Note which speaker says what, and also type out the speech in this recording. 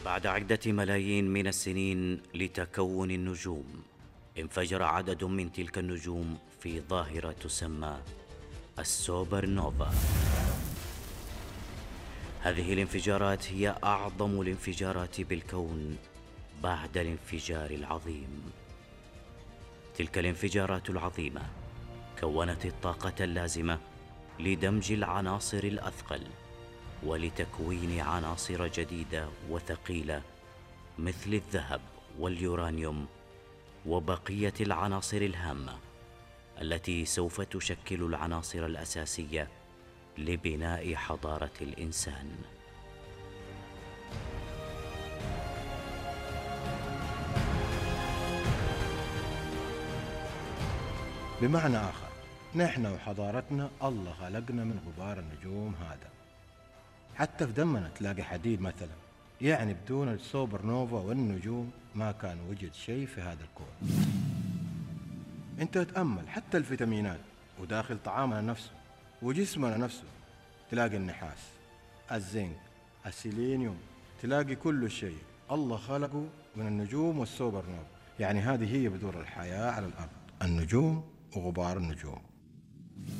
Speaker 1: بعد عدة ملايين من السنين لتكون النجوم، انفجر عدد من تلك النجوم في ظاهرة تسمى السوبر نوفا. هذه الانفجارات هي أعظم الانفجارات بالكون بعد الانفجار العظيم. تلك الانفجارات العظيمة كونت الطاقة اللازمة لدمج العناصر الأثقل ولتكوين عناصر جديدة وثقيلة مثل الذهب واليورانيوم وبقية العناصر الهامة التي سوف تشكل العناصر الأساسية لبناء حضارة الإنسان.
Speaker 2: بمعنى آخر، نحن وحضارتنا الله خلقنا من غبار النجوم هذا. حتى في دمنا تلاقي حديد مثلا، يعني بدون السوبر نوفا والنجوم ما كان وجد شيء في هذا الكون. انت تأمل حتى الفيتامينات وداخل طعامنا نفسه وجسمنا نفسه، تلاقي النحاس، الزنك، السيلينيوم، تلاقي كل شيء الله خلقه من النجوم والسوبر نوفا. يعني هذه هي بذور الحياة على الأرض، النجوم وغبار النجوم.